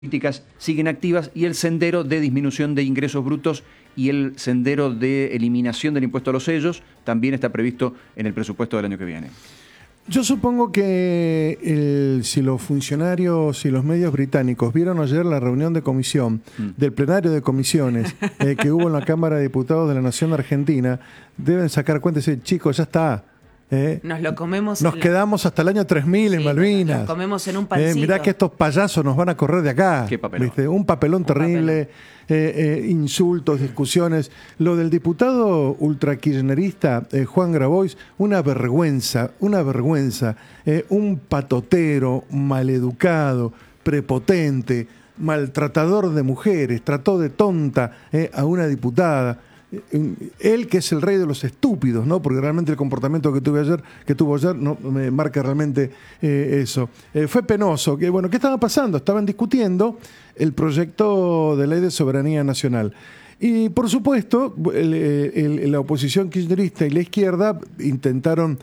políticas siguen activas y el sendero de disminución de ingresos brutos y el sendero de eliminación del impuesto a los sellos también está previsto en el presupuesto del año que viene. Yo supongo que si los funcionarios y los medios británicos vieron ayer la reunión de comisión del plenario de comisiones que hubo en la Cámara de Diputados de la Nación Argentina, deben sacar cuenta y decir, chicos, ya está. Nos lo comemos. Nos quedamos hasta el año 3000 en Malvinas. Nos comemos en un pancito. Mirá que estos payasos nos van a correr de acá. Qué papelón. ¿Viste? Un papelón terrible, insultos, discusiones. Lo del diputado ultrakirchnerista Juan Grabois, una vergüenza, un patotero, maleducado, prepotente, maltratador de mujeres, trató de tonta a una diputada. Él, que es el rey de los estúpidos, ¿no? Porque realmente el comportamiento que tuvo ayer no me marca realmente eso. Fue penoso. ¿Qué estaba pasando? Estaban discutiendo el proyecto de ley de soberanía nacional. Y por supuesto, la oposición kirchnerista y la izquierda intentaron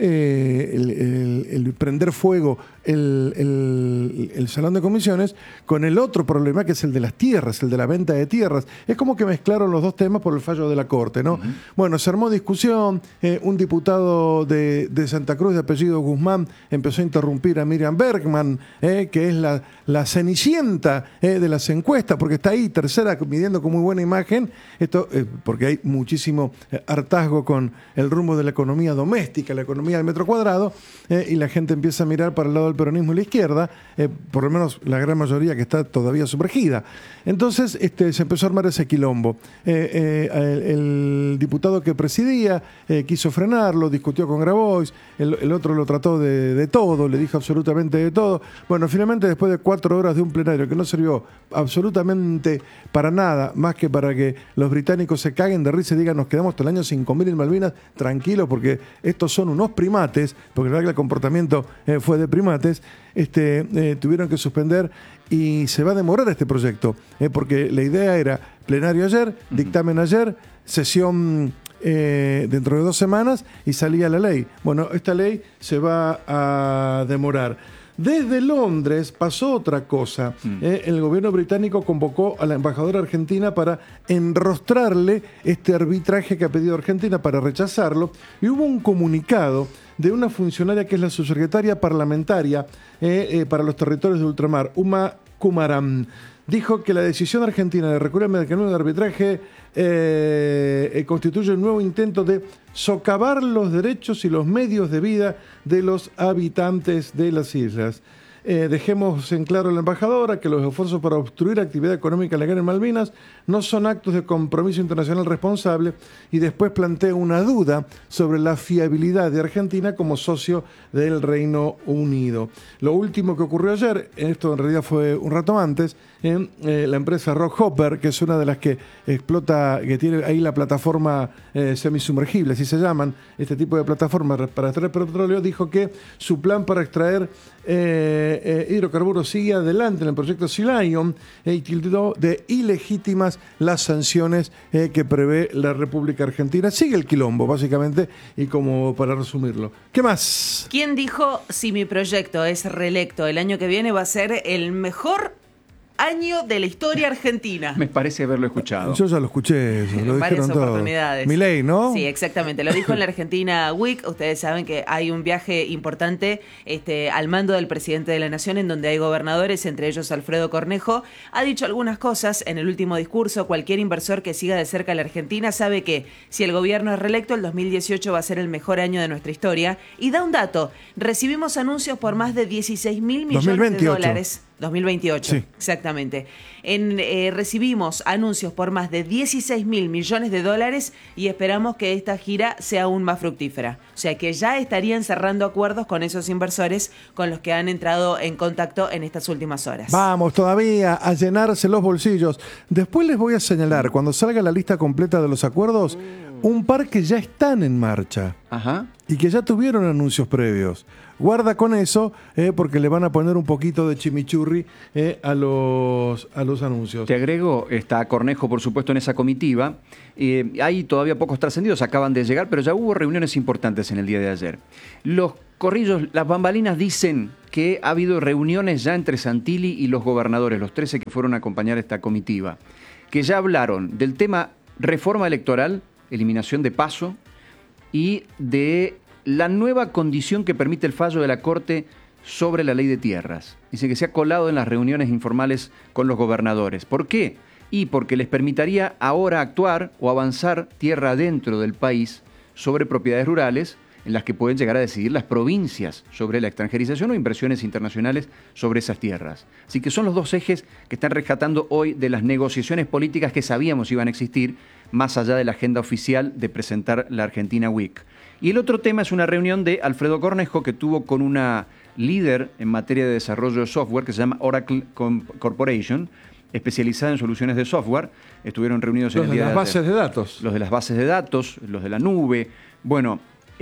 prender fuego el salón de comisiones con el otro problema, que es el de las tierras, el de la venta de tierras. Es como que mezclaron los dos temas por el fallo de la Corte, ¿no? Bueno, se armó discusión, un diputado de Santa Cruz de apellido Guzmán empezó a interrumpir a Miriam Bergman, que es la cenicienta de las encuestas, porque está ahí tercera midiendo con muy buena imagen, esto porque hay muchísimo hartazgo con el rumbo de la economía doméstica, la economía del metro cuadrado, y la gente empieza a mirar para el lado del peronismo y la izquierda, por lo menos la gran mayoría que está todavía sumergida. Entonces se empezó a armar ese quilombo. El diputado que presidía quiso frenarlo, discutió con Grabois, el otro lo trató de todo, le dijo absolutamente de todo. Bueno, finalmente después de 4 horas de un plenario que no sirvió absolutamente para nada, más que para que los británicos se caguen de risa y digan nos quedamos hasta el año 5000 en Malvinas, tranquilos, porque estos son unos primates, porque la verdad que el comportamiento fue de primates, tuvieron que suspender y se va a demorar este proyecto, porque la idea era plenario ayer, dictamen ayer, sesión dentro de 2 semanas y salía la ley. Bueno, esta ley se va a demorar. Desde Londres pasó otra cosa. El gobierno británico convocó a la embajadora argentina para enrostrarle este arbitraje que ha pedido Argentina, para rechazarlo, y hubo un comunicado de una funcionaria que es la subsecretaria parlamentaria para los territorios de ultramar, Uma Kumaram. Dijo que la decisión argentina de recurrir al mecanismo de arbitraje constituye un nuevo intento de socavar los derechos y los medios de vida de los habitantes de las islas. Dejemos en claro a la embajadora que los esfuerzos para obstruir actividad económica legal en Malvinas no son actos de compromiso internacional responsable, y después plantea una duda sobre la fiabilidad de Argentina como socio del Reino Unido. Lo último que ocurrió ayer, esto en realidad fue un rato antes, la empresa Rockhopper, que es una de las que explota, que tiene ahí la plataforma semisumergible, así se llaman, este tipo de plataformas para extraer petróleo, dijo que su plan para extraer hidrocarburos sigue adelante en el proyecto Sea Lion, y tildó de ilegítimas las sanciones que prevé la República Argentina. Sigue el quilombo, básicamente, y como para resumirlo. ¿Qué más? ¿Quién dijo si mi proyecto es reelecto el año que viene va a ser el mejor año de la historia argentina? Me parece haberlo escuchado. Yo ya lo escuché, eso, lo dijeron todos. Oportunidades. Milei, ¿no? Sí, exactamente. Lo dijo en la Argentina Week. Ustedes saben que hay un viaje importante al mando del presidente de la Nación, en donde hay gobernadores, entre ellos Alfredo Cornejo. Ha dicho algunas cosas en el último discurso. Cualquier inversor que siga de cerca a la Argentina sabe que si el gobierno es reelecto, el 2018 va a ser el mejor año de nuestra historia. Y da un dato. Recibimos anuncios por más de 16.000 millones 2028. de dólares. 2028, sí. Exactamente. Recibimos anuncios por más de 16.000 millones de dólares y esperamos que esta gira sea aún más fructífera. O sea que ya estarían cerrando acuerdos con esos inversores con los que han entrado en contacto en estas últimas horas. Vamos todavía a llenarse los bolsillos. Después les voy a señalar, cuando salga la lista completa de los acuerdos, un par que ya están en marcha. Ajá. Y que ya tuvieron anuncios previos. Guarda con eso, porque le van a poner un poquito de chimichurri a los anuncios. Te agrego, está Cornejo, por supuesto, en esa comitiva. Hay todavía pocos trascendidos, acaban de llegar, pero ya hubo reuniones importantes en el día de ayer. Los corrillos, las bambalinas dicen que ha habido reuniones ya entre Santilli y los gobernadores, los 13 que fueron a acompañar esta comitiva, que ya hablaron del tema reforma electoral, eliminación de PASO, y de la nueva condición que permite el fallo de la Corte sobre la ley de tierras. Dice que se ha colado en las reuniones informales con los gobernadores. ¿Por qué? Y porque les permitiría ahora actuar o avanzar tierra dentro del país sobre propiedades rurales en las que pueden llegar a decidir las provincias sobre la extranjerización o inversiones internacionales sobre esas tierras. Así que son los dos ejes que están rescatando hoy de las negociaciones políticas que sabíamos iban a existir, más allá de la agenda oficial de presentar la Argentina Week. Y el otro tema es una reunión de Alfredo Cornejo que tuvo con una líder en materia de desarrollo de software que se llama Oracle Corporation, especializada en soluciones de software. Estuvieron reunidos en el día de ayer. Los de las bases de datos. Los de las bases de datos, los de la nube. Bueno,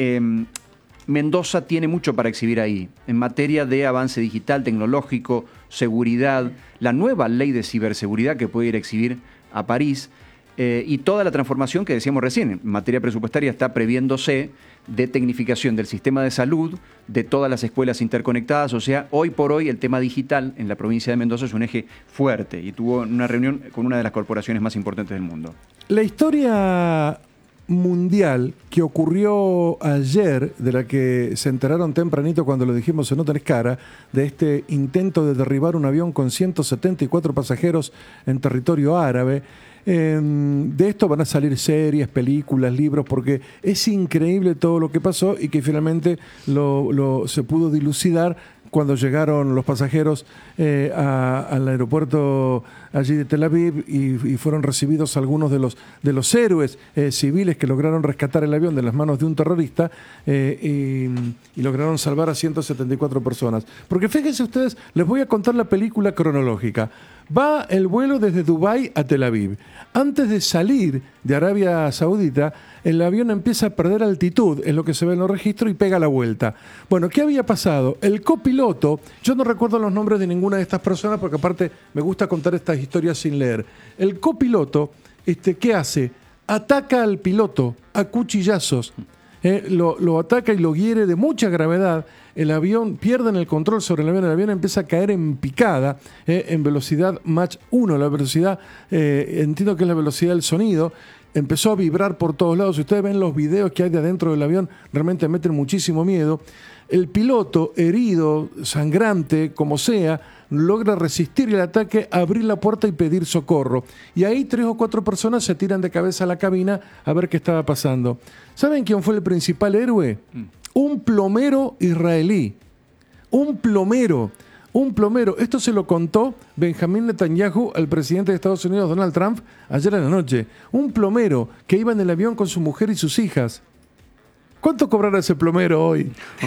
Mendoza tiene mucho para exhibir ahí en materia de avance digital, tecnológico, seguridad, la nueva ley de ciberseguridad que puede ir a exhibir a París y toda la transformación que decíamos recién en materia presupuestaria está previéndose de tecnificación del sistema de salud, de todas las escuelas interconectadas. O sea, hoy por hoy el tema digital en la provincia de Mendoza es un eje fuerte y tuvo una reunión con una de las corporaciones más importantes del mundo. La historia mundial que ocurrió ayer, de la que se enteraron tempranito cuando lo dijimos en No Tenés Cara, de este intento de derribar un avión con 174 pasajeros en territorio árabe. De esto van a salir series, películas, libros, porque es increíble todo lo que pasó y que finalmente se pudo dilucidar cuando llegaron los pasajeros al aeropuerto allí de Tel Aviv y fueron recibidos algunos de los héroes civiles que lograron rescatar el avión de las manos de un terrorista y lograron salvar a 174 personas. Porque fíjense ustedes, les voy a contar la película cronológica. Va el vuelo desde Dubái a Tel Aviv. Antes de salir de Arabia Saudita, el avión empieza a perder altitud, es lo que se ve en los registros, y pega la vuelta. Bueno, ¿qué había pasado? El copiloto, yo no recuerdo los nombres de ninguna de estas personas, porque aparte me gusta contar estas historias sin leer. El copiloto, ¿qué hace? Ataca al piloto a cuchillazos. Lo ataca y lo hiere de mucha gravedad. El avión pierden el control sobre el avión empieza a caer en picada, en velocidad Mach 1, la velocidad, entiendo que es la velocidad del sonido. Empezó a vibrar por todos lados. Si ustedes ven los videos que hay de adentro del avión, realmente meten muchísimo miedo. El piloto, herido, sangrante, como sea, logra resistir el ataque, abrir la puerta y pedir socorro. Y ahí 3 o 4 personas se tiran de cabeza a la cabina a ver qué estaba pasando. ¿Saben quién fue el principal héroe? Un plomero israelí. Un plomero. Esto se lo contó Benjamín Netanyahu al presidente de Estados Unidos, Donald Trump, ayer en la noche. Un plomero que iba en el avión con su mujer y sus hijas. ¿Cuánto cobrará ese plomero hoy?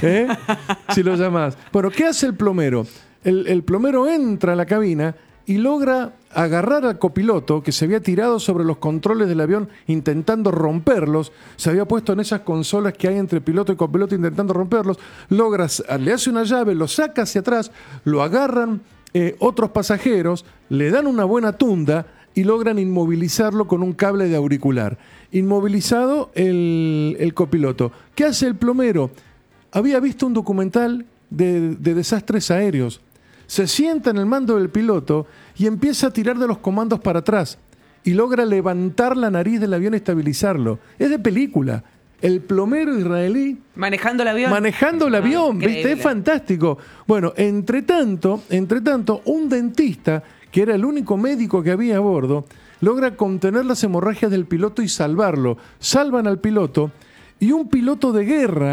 Si lo llamás. Bueno, ¿qué hace el plomero? El plomero entra a la cabina y logra agarrar al copiloto que se había tirado sobre los controles del avión intentando romperlos, se había puesto en esas consolas que hay entre piloto y copiloto intentando romperlos, le hace una llave, lo saca hacia atrás, lo agarran otros pasajeros, le dan una buena tunda y logran inmovilizarlo con un cable de auricular. Inmovilizado el copiloto. ¿Qué hace el plomero? Había visto un documental de desastres aéreos. Se sienta en el mando del piloto y empieza a tirar de los comandos para atrás y logra levantar la nariz del avión y estabilizarlo. Es de película. El plomero israelí manejando el avión. Manejando el avión, ¿viste? Es fantástico. Bueno, entre tanto, un dentista, que era el único médico que había a bordo, logra contener las hemorragias del piloto y salvarlo. Salvan al piloto y un piloto de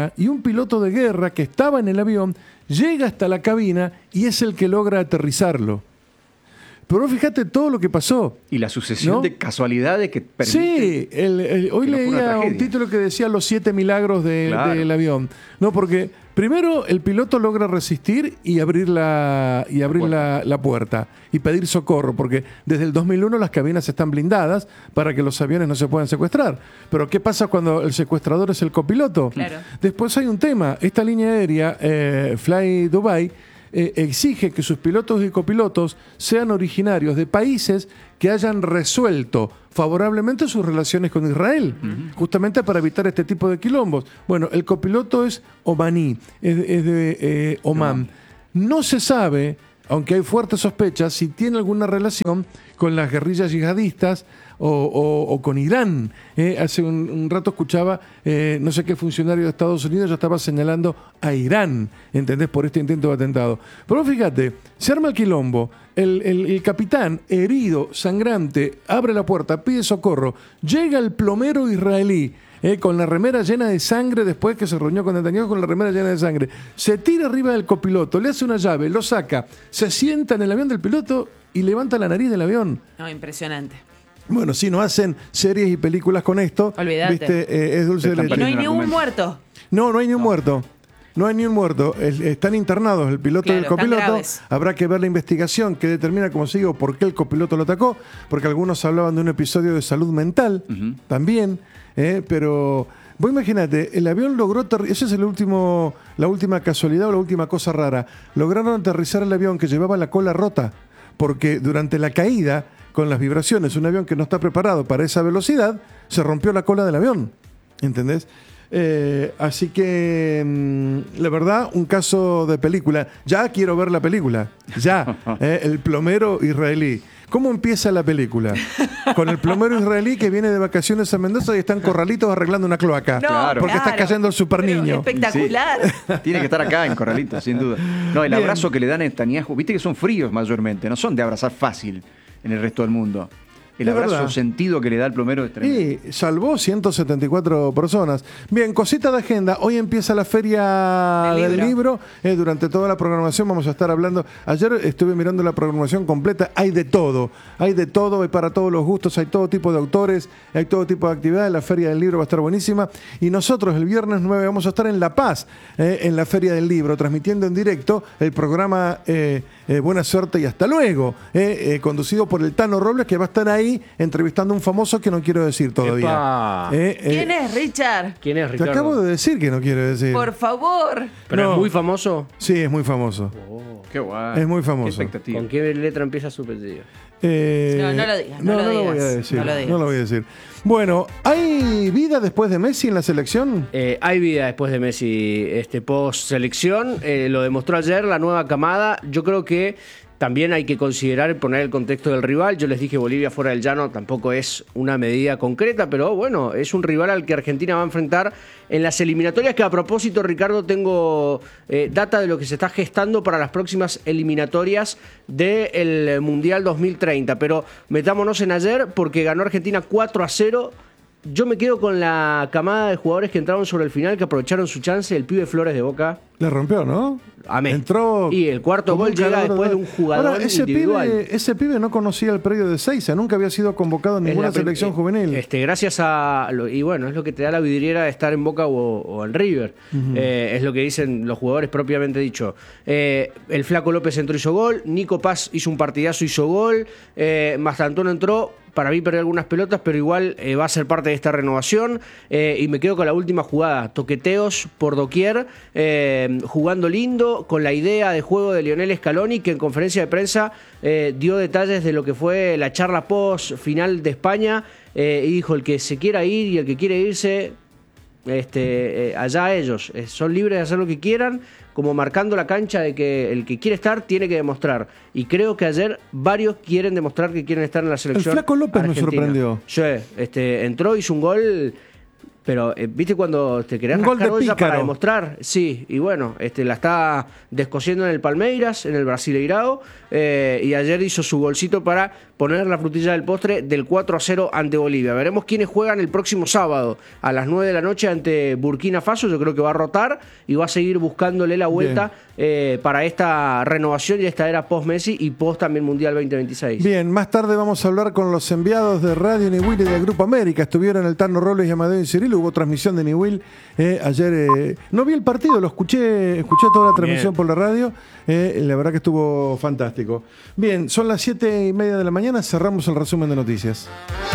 guerra que estaba en el avión llega hasta la cabina y es el que logra aterrizarlo. Pero fíjate todo lo que pasó. Y la sucesión, ¿no?, de casualidades que permiten. Sí, hoy leía un título que decía los 7 milagros del avión. No, porque Primero, el piloto logra resistir y abrir la puerta y pedir socorro, porque desde el 2001 las cabinas están blindadas para que los aviones no se puedan secuestrar. Pero ¿qué pasa cuando el secuestrador es el copiloto? Claro. Después hay un tema. Esta línea aérea, Fly Dubai, exige que sus pilotos y copilotos sean originarios de países que hayan resuelto favorablemente sus relaciones con Israel, justamente para evitar este tipo de quilombos. Bueno, el copiloto es omaní, es de Omán. No se sabe, aunque hay fuertes sospechas, si tiene alguna relación con las guerrillas yihadistas o con Irán. Hace un rato escuchaba, no sé qué funcionario de Estados Unidos ya estaba señalando a Irán, ¿entendés? Por este intento de atentado. Pero fíjate, se arma el quilombo, el capitán herido, sangrante, abre la puerta, pide socorro, llega el plomero israelí, con la remera llena de sangre, después que se reunió con Netanyahu con la remera llena de sangre, se tira arriba del copiloto, le hace una llave, lo saca, se sienta en el avión del piloto y levanta la nariz del avión. No, impresionante. Bueno, si no hacen series y películas con esto, Olvídate. ¿viste? Es dulce de leche. Y no hay ni un muerto. No hay ni un muerto. No hay ni un muerto. Están internados el piloto y el copiloto. Habrá que ver la investigación que determina, como se digo, por qué el copiloto lo atacó, porque algunos hablaban de un episodio de salud mental también, pero vos imagínate, el avión logró esa es la última casualidad o la última cosa rara. Lograron aterrizar el avión que llevaba la cola rota, porque durante la caída, con las vibraciones, un avión que no está preparado para esa velocidad, se rompió la cola del avión. ¿Entendés? Así que, la verdad, un caso de película. Ya quiero ver la película. Ya. El plomero israelí. ¿Cómo empieza la película? Con el plomero israelí que viene de vacaciones a Mendoza y están Corralitos arreglando una cloaca. Claro. Porque está cayendo el super niño. Espectacular. Sí. Tiene que estar acá en Corralitos, sin duda. No, el abrazo que le dan a Netanyahu, viste que son fríos mayormente, no son de abrazar fácil en el resto del mundo. El abrazo sentido que le da el plomero es tremendo. Sí, salvó 174 personas. Bien, cosita de agenda. Hoy empieza la Feria del Libro. Durante toda la programación vamos a estar hablando. Ayer estuve mirando la programación completa. Hay de todo. Hay para todos los gustos. Hay todo tipo de autores. Hay todo tipo de actividades. La Feria del Libro va a estar buenísima. Y nosotros el viernes 9 vamos a estar en La Paz, en la Feria del Libro, transmitiendo en directo el programa Buena Suerte y Hasta Luego, conducido por el Tano Robles, que va a estar ahí entrevistando a un famoso que no quiero decir todavía. ¿Quién es Richard? ¿Quién es Ricardo? Te acabo de decir que no quiero decir. Por favor. ¿Pero No. es muy famoso? Sí, es muy famoso. Qué guay. Es muy famoso. Qué expectativa. ¿Con qué letra empieza su apellido? No lo digas, no lo lo voy a digas, decir. no lo digas. No lo voy a decir. Bueno, ¿hay vida después de Messi en la selección? Hay vida después de Messi, post selección. Lo demostró ayer la nueva camada. Yo creo que también hay que considerar y poner el contexto del rival. Yo les dije, Bolivia fuera del llano tampoco es una medida concreta, pero bueno, es un rival al que Argentina va a enfrentar en las eliminatorias, que a propósito, Ricardo, tengo data de lo que se está gestando para las próximas eliminatorias del Mundial 2030. Pero metámonos en ayer, porque ganó Argentina 4-0. Yo me quedo con la camada de jugadores que entraron sobre el final, que aprovecharon su chance. El pibe Flores de Boca. Le rompió, ¿no? Amén. Entró. Y el cuarto como gol un llega ganador después de un jugador Ahora, individual. Ese pibe no conocía el predio de Seiza, nunca había sido convocado en ninguna selección juvenil. Gracias a... Y bueno, es lo que te da la vidriera de estar en Boca o en River. Es lo que dicen los jugadores propiamente dicho. El Flaco López entró y hizo gol. Nico Paz hizo un partidazo, hizo gol. Mastantuono entró. Para mí perdió algunas pelotas, pero igual va a ser parte de esta renovación. Y me quedo con la última jugada. Toqueteos por doquier, jugando lindo, con la idea de juego de Lionel Scaloni, que en conferencia de prensa dio detalles de lo que fue la charla post final de España. Y dijo, el que se quiera ir y el que quiere irse, allá ellos. Son libres de hacer lo que quieran, como marcando la cancha de que el que quiere estar tiene que demostrar. Y creo que ayer varios quieren demostrar que quieren estar en la selección. El Flaco López argentina. me sorprendió. Sí, entró, hizo un gol, pero ¿viste cuando te querés rascar olla para demostrar? Sí, y bueno, la está descosiendo en el Palmeiras, en el Brasileirao, y ayer hizo su golcito para poner la frutilla del postre del 4-0 ante Bolivia. Veremos quiénes juegan el próximo sábado a las 9 de la noche ante Burkina Faso. Yo creo que va a rotar y va a seguir buscándole la vuelta para esta renovación y esta era post-Messi y post también Mundial 2026. Bien, más tarde vamos a hablar con los enviados de Radio Niwili del Grupo América. Estuvieron el Tano Robles y Amadeo Incirilo. Newell, hubo transmisión de Newell ayer. No vi el partido, lo escuché toda la transmisión por la radio. La verdad que estuvo fantástico. Bien, son las 7:30 de la mañana, cerramos el resumen de noticias.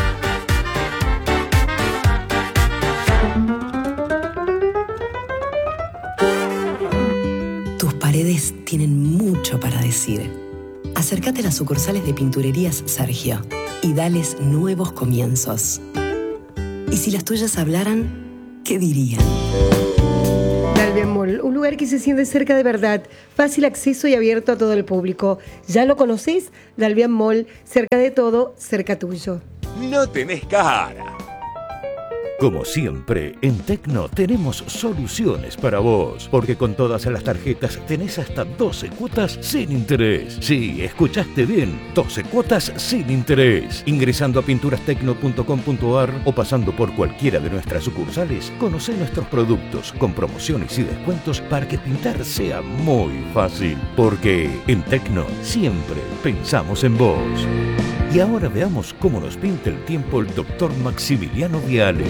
Tus paredes tienen mucho para decir. Acércate a las sucursales de Pinturerías Sergio y dales nuevos comienzos. Y si las tuyas hablaran, ¿qué dirían? Dalvian Mall, un lugar que se siente cerca de verdad, fácil acceso y abierto a todo el público. ¿Ya lo conocés? Dalvian Mall, cerca de todo, cerca tuyo. No tenés cara. Como siempre, en Tecno tenemos soluciones para vos, porque con todas las tarjetas tenés hasta 12 cuotas sin interés. Sí, escuchaste bien, 12 cuotas sin interés. Ingresando a pinturastecno.com.ar o pasando por cualquiera de nuestras sucursales, conocé nuestros productos con promociones y descuentos para que pintar sea muy fácil. Porque en Tecno siempre pensamos en vos. Y ahora veamos cómo nos pinta el tiempo el doctor Maximiliano Viale.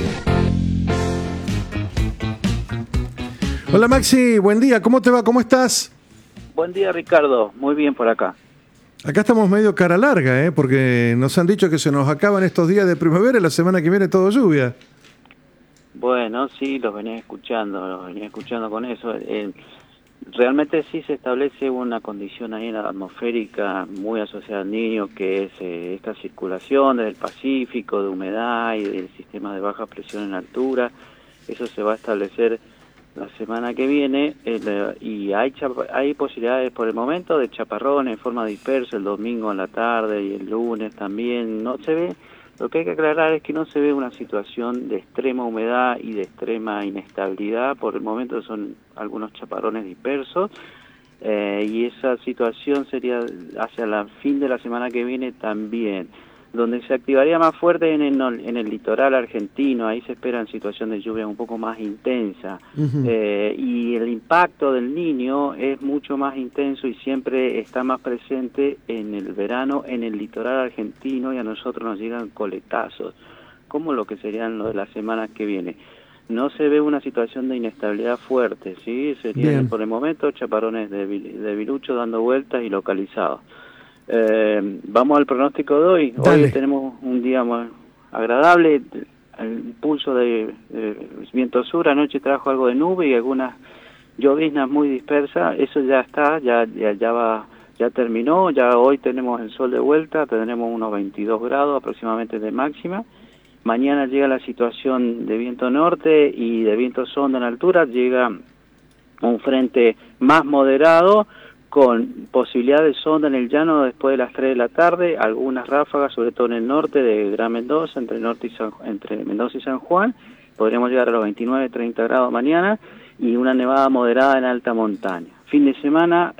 Hola Maxi, buen día, ¿cómo te va? ¿Cómo estás? Buen día Ricardo, muy bien por acá. Acá estamos medio cara larga, porque nos han dicho que se nos acaban estos días de primavera y la semana que viene todo lluvia. Bueno, sí, los venía escuchando con eso. Realmente sí se establece una condición ahí en la atmosférica muy asociada al Niño, que es esta circulación del Pacífico, de humedad y del sistema de baja presión en altura. Eso se va a establecer la semana que viene y hay posibilidades por el momento de chaparrones en forma dispersa el domingo en la tarde y el lunes también. No se ve, lo que hay que aclarar es que no se ve una situación de extrema humedad y de extrema inestabilidad. Por el momento son algunos chaparrones dispersos y esa situación sería hacia el fin de la semana que viene también. Donde se activaría más fuerte en el litoral argentino, ahí se esperan situaciones de lluvia un poco más intensa. Y el impacto del Niño es mucho más intenso y siempre está más presente en el verano en el litoral argentino, y a nosotros nos llegan coletazos, como lo que serían lo de las semanas que viene. No se ve una situación de inestabilidad fuerte, ¿sí? Serían por el momento chaparrones de virucho dando vueltas y localizados. Vamos al pronóstico de hoy. Dale. Hoy tenemos un día más agradable, el pulso de viento sur. Anoche trajo algo de nube y algunas lloviznas muy dispersas. Eso ya está, ya terminó. Ya hoy tenemos el sol de vuelta, tendremos unos 22 grados aproximadamente de máxima. Mañana llega la situación de viento norte y de viento sonda en altura. Llega un frente más moderado, con posibilidad de sonda en el llano después de las 3 de la tarde, algunas ráfagas, sobre todo en el norte de Gran Mendoza, entre Mendoza y San Juan. Podríamos llegar a los 29-30 grados mañana, y una nevada moderada en alta montaña. Fin de semana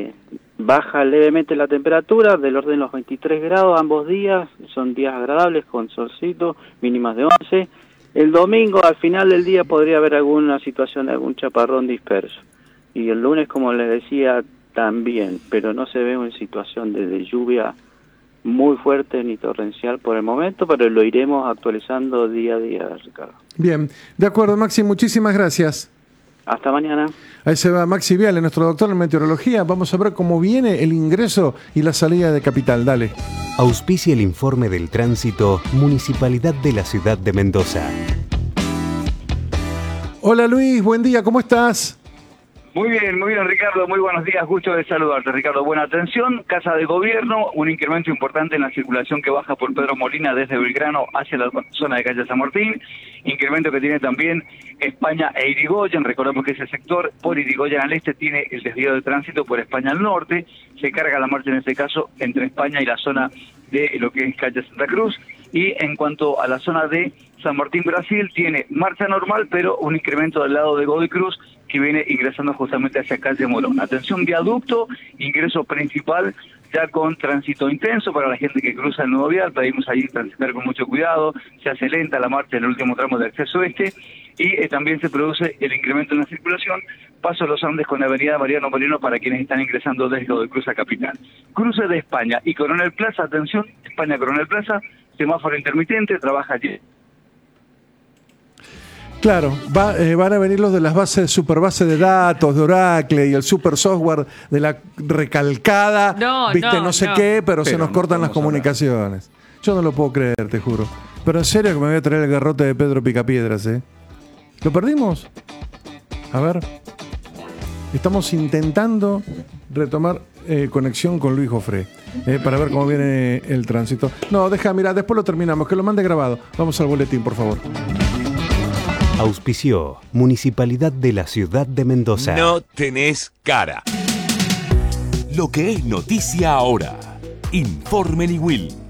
baja levemente la temperatura, del orden de los 23 grados ambos días, son días agradables con solcito, mínimas de 11. El domingo al final del día podría haber alguna situación de algún chaparrón disperso. Y el lunes, como les decía, también, pero no se ve una situación de lluvia muy fuerte ni torrencial por el momento, pero lo iremos actualizando día a día, Ricardo. Bien, de acuerdo Maxi, muchísimas gracias. Hasta mañana. Ahí se va Maxi Viale, nuestro doctor en meteorología. Vamos a ver cómo viene el ingreso y la salida de Capital. Dale. Auspicia el informe del tránsito Municipalidad de la Ciudad de Mendoza. Hola Luis, buen día, ¿cómo estás? Muy bien, Ricardo, muy buenos días, gusto de saludarte, Ricardo. Buena atención, Casa de Gobierno, un incremento importante en la circulación que baja por Pedro Molina desde Belgrano hacia la zona de calle San Martín, incremento que tiene también España e Irigoyen. Recordemos que ese sector por Irigoyen al este tiene el desvío de tránsito por España al norte, se carga la marcha en este caso entre España y la zona de lo que es calle Santa Cruz. Y en cuanto a la zona de San Martín, Brasil, tiene marcha normal, pero un incremento del lado de Godoy Cruz, que viene ingresando justamente hacia calle Morón. Atención, viaducto, ingreso principal, ya con tránsito intenso para la gente que cruza el nuevo vial. Pedimos ahí transitar con mucho cuidado, se hace lenta la marcha en el último tramo de acceso este, y también se produce el incremento en la circulación, Paso Los Andes con la avenida Mariano Moreno para quienes están ingresando desde Godoy Cruz a Capital. Cruce de España y Coronel Plaza, atención, España Coronel Plaza, semáforo intermitente, trabaja allí. Claro, van a venir los de las bases, super bases de datos, de Oracle y el super software de la recalcada, no sé qué, pero se nos cortan las comunicaciones. Yo no lo puedo creer, te juro. Pero en serio que me voy a traer el garrote de Pedro Picapiedras, ¿eh? ¿Lo perdimos? A ver. Estamos intentando retomar conexión con Luis Jofré para ver cómo viene el tránsito. No, mira, después lo terminamos, que lo mande grabado. Vamos al boletín, por favor. Auspició Municipalidad de la Ciudad de Mendoza. No tenés cara. Lo que es noticia ahora. Informe Niwil.